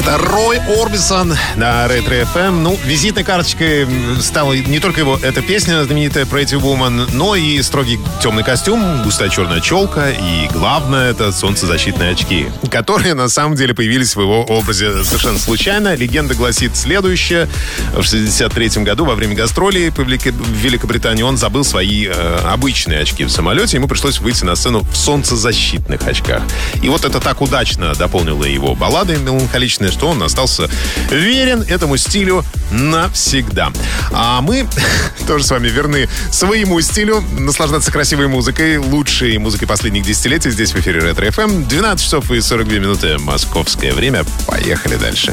Это Рой Орбисон на Ретро ФМ. Ну, визитной карточкой стала не только его эта песня, знаменитая Pretty Woman, но и строгий темный костюм, густая черная челка и, главное, это солнцезащитные очки, которые на самом деле появились в его образе совершенно случайно. Легенда гласит следующее. В 1963 году во время гастролей в Великобритании он забыл свои обычные очки в самолете. Ему пришлось выйти на сцену в солнцезащитных очках. И вот это так удачно дополнило его баллады меланхоличные, что он остался верен этому стилю навсегда. А мы тоже с вами верны своему стилю, наслаждаться красивой музыкой, лучшей музыкой последних десятилетий здесь в эфире Ретро ФМ. 12 часов и 42 минуты московское время. Поехали дальше.